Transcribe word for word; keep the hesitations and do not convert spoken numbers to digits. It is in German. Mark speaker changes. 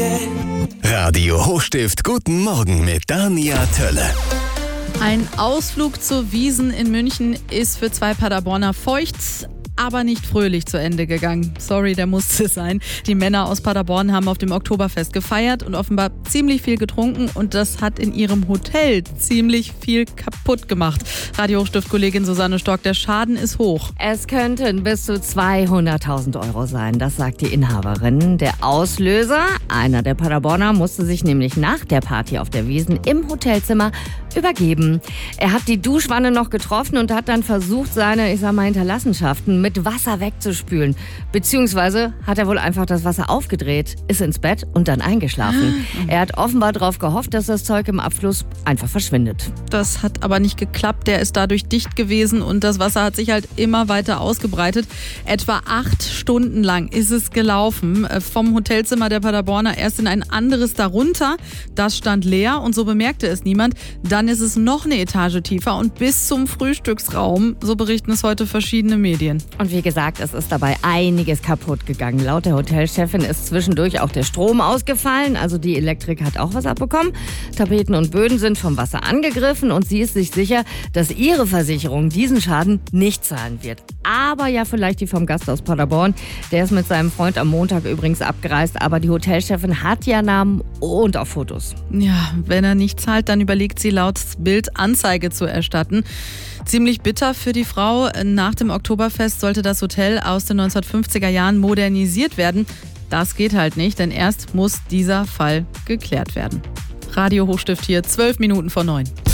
Speaker 1: Radio Hochstift, guten Morgen mit Dania Tölle.
Speaker 2: Ein Ausflug zur Wiesn in München ist für zwei Paderborner feucht, aber nicht fröhlich zu Ende gegangen. Sorry, der musste sein. Die Männer aus Paderborn haben auf dem Oktoberfest gefeiert und offenbar ziemlich viel getrunken und das hat in ihrem Hotel ziemlich viel kaputt gemacht. Radio Hochstift-Kollegin Susanne Stork, der Schaden ist hoch.
Speaker 3: Es könnten bis zu zweihunderttausend Euro sein, das sagt die Inhaberin. Der Auslöser, einer der Paderborner, musste sich nämlich nach der Party auf der Wiesn im Hotelzimmer übergeben. Er hat die Duschwanne noch getroffen und hat dann versucht, seine, ich sag mal, Hinterlassenschaften mit Wasser wegzuspülen. Beziehungsweise hat er wohl einfach das Wasser aufgedreht, ist ins Bett und dann eingeschlafen. Er hat offenbar darauf gehofft, dass das Zeug im Abfluss einfach verschwindet.
Speaker 2: Das hat aber nicht geklappt. Der ist dadurch dicht gewesen und das Wasser hat sich halt immer weiter ausgebreitet. Etwa acht Stunden lang ist es gelaufen. Vom Hotelzimmer der Paderborner erst in ein anderes darunter. Das stand leer und so bemerkte es niemand. Dann ist es noch eine Etage tiefer und bis zum Frühstücksraum. So berichten es heute verschiedene Medien.
Speaker 3: Und wie gesagt, es ist dabei einiges kaputt gegangen. Laut der Hotelchefin ist zwischendurch auch der Strom ausgefallen. Also die Elektrik hat auch was abbekommen. Tapeten und Böden sind vom Wasser angegriffen und sie ist sich sicher, dass ihre Versicherung diesen Schaden nicht zahlen wird. Aber ja, vielleicht die vom Gast aus Paderborn. Der ist mit seinem Freund am Montag übrigens abgereist. Aber die Hotelchefin hat ja Namen und auch Fotos.
Speaker 2: Ja, wenn er nicht zahlt, dann überlegt sie laut Bild Anzeige zu erstatten. Ziemlich bitter für die Frau. Nach dem Oktoberfest sollte das Hotel aus den neunzehnhundertfünfziger Jahren modernisiert werden. Das geht halt nicht, denn erst muss dieser Fall geklärt werden. Radio Hochstift hier, zwölf Minuten vor neun.